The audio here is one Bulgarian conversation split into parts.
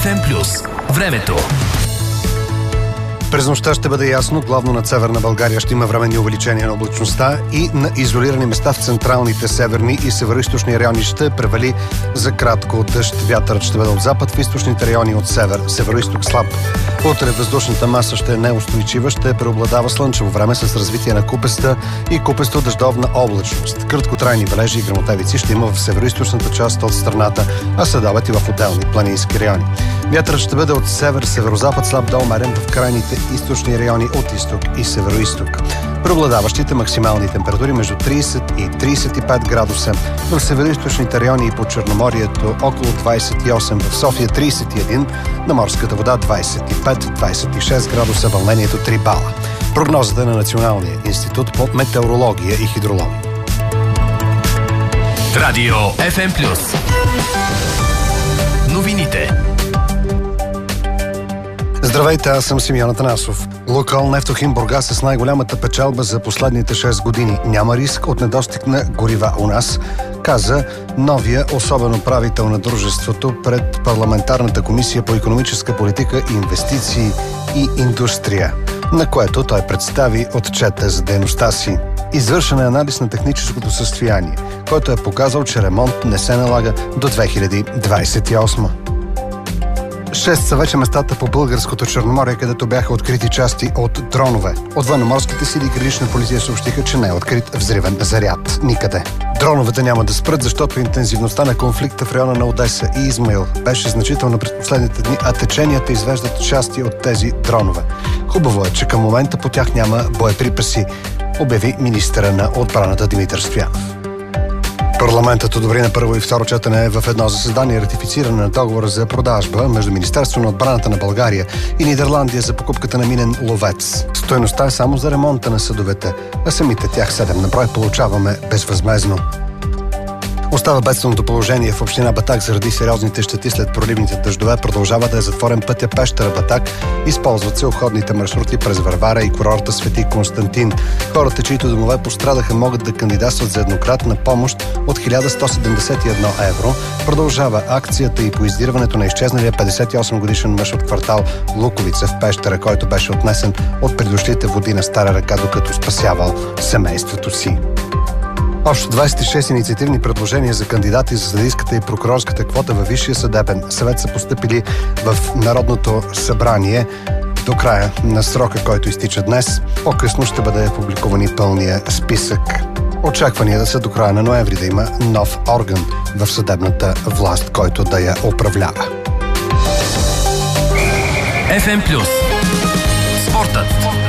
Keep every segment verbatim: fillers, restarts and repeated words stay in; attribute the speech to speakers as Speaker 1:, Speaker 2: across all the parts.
Speaker 1: Еф Ем плюс. Времето.
Speaker 2: През нощта ще бъде ясно, главно над северна България ще има временни увеличения на облачността и на изолирани места в централните, северни и североизточни райони ще превали за кратко дъжд. Вятърът ще бъде от запад, в източните райони от север, североизток слаб. Утре въздушната маса ще е неустойчива, ще преобладава слънчево време с развитие на купеста и купесто дъждовна облачност. Краткотрайни валежи и гръмотевици ще има в североизточната част от страната, а следобед и в отделни планински райони. Вятърът ще бъде от север, северозапад слаб до умерен в крайните източни райони от изток и североизток. Преобладаващите максимални температури между трийсет и трийсет и пет градуса. В североизточните райони и по Черноморието около двайсет и осем, в София трийсет и един, на морската вода двайсет и пет до двайсет и шест градуса, вълнението три бала. Прогнозата на Националния институт по метеорология и хидрология.
Speaker 1: Радио Еф Ем плюс. Новините.
Speaker 2: Здравейте, аз съм Симеон Атанасов. Лукойл Нефтохим Бургас е с най-голямата печалба за последните шест години. Няма риск от недостиг на горива у нас, каза новия особен управител на дружеството пред парламентарната комисия по икономическа политика, инвестиции и индустрия, на което той представи отчета за дейността си. Извършен е анализ на техническото състояние, който е показал, че ремонт не се налага до две хиляди двайсет и осма. Шест са вече местата по българското Черноморие, където бяха открити части от дронове. От военноморските сили и гранична полиция съобщиха, че не е открит взривен заряд никъде. Дроновете няма да спрат, защото интензивността на конфликта в района на Одеса и Измаил беше значителна през последните дни, а теченията извеждат части от тези дронове. Хубаво е, че към момента по тях няма боеприпаси, обяви министъра на отбраната Димитър Стоянов. Парламентът одобри на първо и второ четене в едно заседание ратифициране на договора за продажба между Министерството на отбраната на България и Нидерландия за покупката на минен ловец. Стойността е само за ремонта на съдовете, а самите тях седем на брой получаваме безвъзмездно. Остава бедственото положение в община Батак заради сериозните щети след проливните дъждове. Продължава да е затворен пътя Пещера-Батак. Използват се обходните маршрути през Варвара и курорта Свети Константин. Хората, чието домове пострадаха, могат да кандидатстват за еднократна помощ от хиляда сто седемдесет и едно евро. Продължава акцията и по издирването на изчезналия петдесет и осем годишен мъж от квартал Луковица в Пещера, който беше отнесен от придошлите води на Стара река, докато спасявал семейството си. Общо двайсет и шест инициативни предложения за кандидати за съдийската и прокурорската квота във Висшия съдебен съвет са постъпили в Народното събрание до края на срока, който изтича днес. По-късно ще бъде публикуван и пълния списък. Очаквания да са до края на ноември да има нов орган в съдебната власт, който да я управлява.
Speaker 1: Еф Ем плюс. Спортът.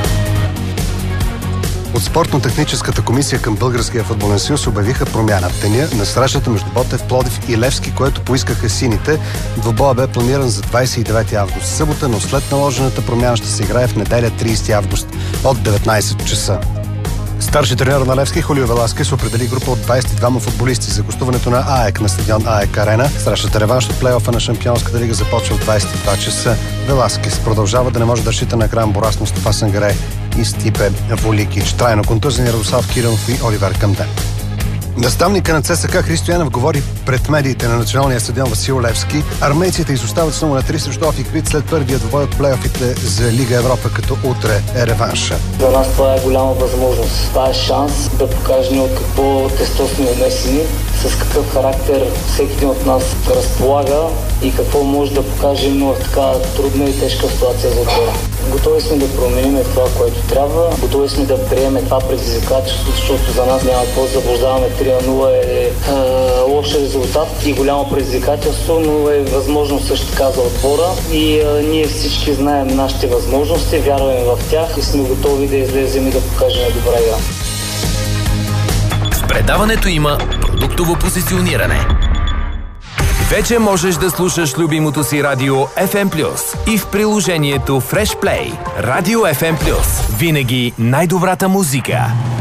Speaker 2: От спортно-техническата комисия към Българския футболен съюз обявиха промяна в деня на срещата между Ботев, Пловдив и Левски, което поискаха сините. Двубоя бе планиран за двайсет и девети август събота, но след наложената промяна ще се играе в неделя трийсети август от деветнайсет часа. Старши треньор на Левски Хулио Веласкес определи група от двайсет и двама футболисти за гостуването на АЕК на стадион АЕК Арена. Срещата реванш от плейофа на Шампионската лига започва в двайсет и два часа. Веласкес продължава да не може да разчита на Крам Борас, Мустафа Сангаре и Стипе Воликич. Трайно контузени Радослав Кирилов и Оливер Камден. Наставника на ЦСКА Христо Янев говори пред медиите на националния стадион Васил Левски. Армейците изостават с нула на три срещу Офи Крит след първия двубой от плейофите за Лига Европа, като утре е реванша.
Speaker 3: За нас това е голяма възможност. Това е шанс да покажем от какво тесто сме умесени, с какъв характер всеки един от нас разполага и какво може да покажем в така трудна и тежка ситуация за отбора. Готови сме да променим това, което трябва. Готови сме да приемем това предизвикателство, защото за нас няма какво да заблуждаваме. три на нула е, е лош резултат и голямо предизвикателство, но е възможност също така за отбора. И е, ние всички знаем нашите възможности, вярваме в тях и сме готови да излезем и да покажем добра игра.
Speaker 1: В предаването има продуктово позициониране. Вече можеш да слушаш любимото си радио Еф Ем плюс и в приложението Fresh Play. Радио Еф Ем плюс. Винаги най-добрата музика.